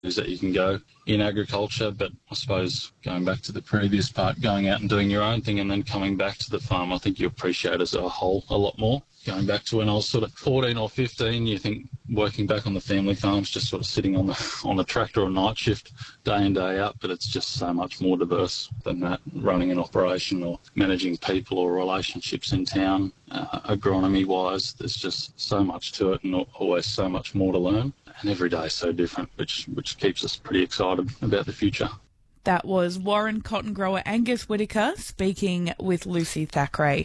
is that you can go in agriculture, but I suppose going back to the previous part, going out and doing your own thing and then coming back to the farm, I think you appreciate as a whole a lot more. Going back to when I was sort of 14 or 15, you think working back on the family farms, just sort of sitting on the tractor or night shift day in, day out, but it's just so much more diverse than that. Running an operation or managing people or relationships in town, agronomy-wise, there's just so much to it and always so much more to learn. And every day is so different, which keeps us pretty excited about the future. That was Warren cotton grower Angus Whitaker speaking with Lucy Thackeray.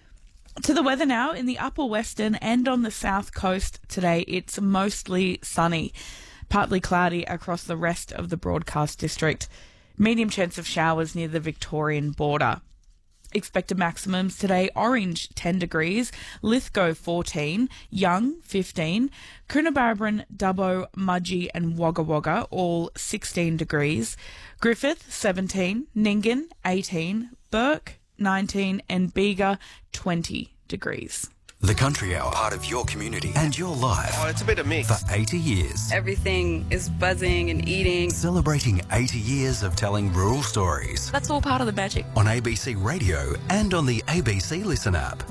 To the weather now. In the upper western and on the south coast today, it's mostly sunny, partly cloudy across the rest of the broadcast district. Medium chance of showers near the Victorian border. Expected maximums today: Orange 10 degrees, Lithgow 14, Young 15, Coonabarabran, Dubbo, Mudgee and Wagga Wagga all 16 degrees, Griffith 17, Nyngan 18, Burke 19 and Bega 20 degrees. The Country Hour, part of your community and your life. Oh, it's a bit of mix. For 80 years. Everything is buzzing and eating. Celebrating 80 years of telling rural stories. That's all part of the magic. On ABC Radio and on the ABC Listen app.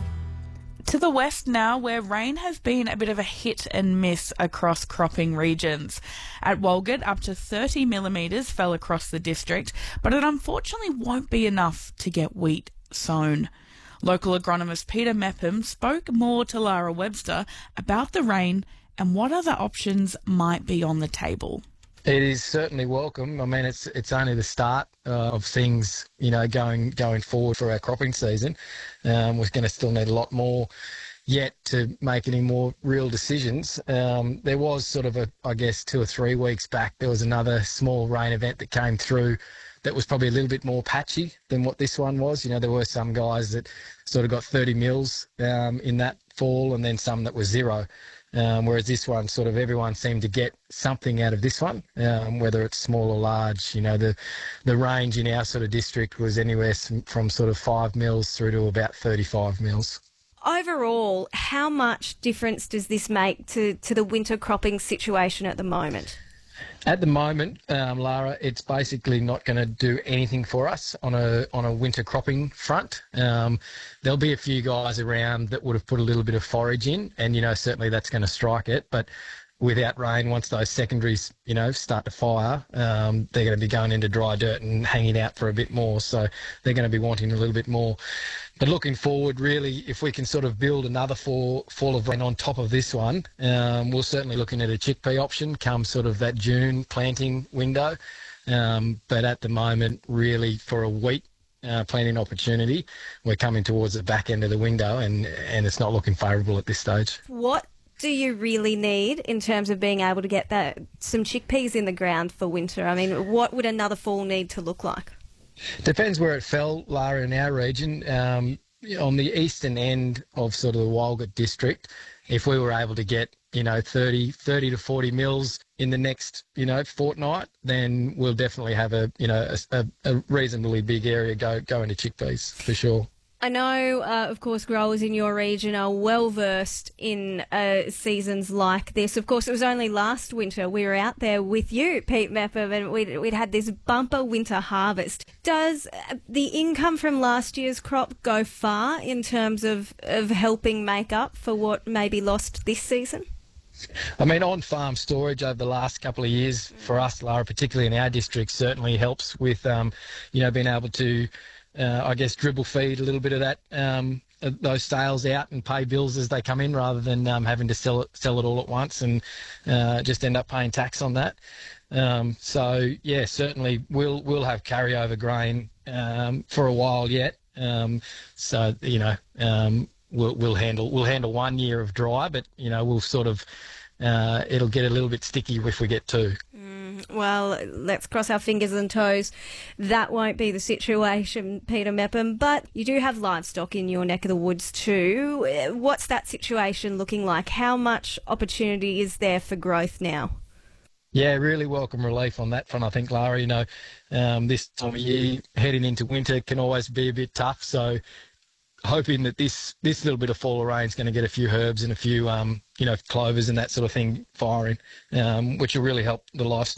To the west now, where rain has been a bit of a hit and miss across cropping regions. At Walgett, up to 30 millimetres fell across the district, but it unfortunately won't be enough to get wheat sown. Local agronomist Peter Mepham spoke more to Lara Webster about the rain and what other options might be on the table. It is certainly welcome. I mean, it's only the start of things, going forward for our cropping season. We're going to still need a lot more yet to make any more real decisions. There was sort of 2 or 3 weeks back, there was another small rain event that came through that was probably a little bit more patchy than what this one was. There were some guys that sort of got 30 mils in that fall and then some that were 0. Whereas this one, sort of everyone seemed to get something out of this one, whether it's small or large. The range in our sort of district was anywhere from sort of 5 mils through to about 35 mils. Overall, how much difference does this make to the winter cropping situation at the moment? At the moment, Lara, it's basically not going to do anything for us on a winter cropping front. There'll be a few guys around that would have put a little bit of forage in, and certainly that's going to strike it. But without rain, once those secondaries start to fire, they're going to be going into dry dirt and hanging out for a bit more. So they're going to be wanting a little bit more. But looking forward, really, if we can sort of build another fall of rain on top of this one, we're certainly looking at a chickpea option come sort of that June planting window. But at the moment, really, for a wheat planting opportunity, we're coming towards the back end of the window and it's not looking favourable at this stage. What do you really need in terms of being able to get some chickpeas in the ground for winter? I mean, what would another fall need to look like? Depends where it fell, Lara, in our region. On the eastern end of sort of the Walgett district, if we were able to get, 30 to 40 mils in the next, fortnight, then we'll definitely have a reasonably big area go into chickpeas for sure. I know, of course, growers in your region are well versed in seasons like this. Of course, it was only last winter we were out there with you, Pete Mepham, and we'd had this bumper winter harvest. Does the income from last year's crop go far in terms of helping make up for what may be lost this season? I mean, on-farm storage over the last couple of years for us, Lara, particularly in our district, certainly helps with, being able to dribble feed a little bit of that, those sales out and pay bills as they come in rather than having to sell it all at once and just end up paying tax on that. Certainly we'll have carryover grain for a while yet. We'll handle 1 year of dry, but we'll sort of it'll get a little bit sticky if we get 2. Well, let's cross our fingers and toes. That won't be the situation, Peter Mepham, but you do have livestock in your neck of the woods too. What's that situation looking like? How much opportunity is there for growth now? Yeah, really welcome relief on that front, I think, Lara. This time of year, heading into winter can always be a bit tough, so hoping that this little bit of fall of rain is going to get a few herbs and a few, clovers and that sort of thing firing, which will really help the livestock.